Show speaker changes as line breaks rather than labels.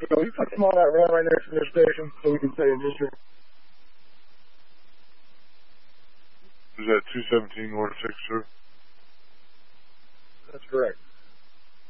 Yeah, will you put them on that rail right next to their station so we can say initial?
Is that 217 North 6th, sir?
That's correct.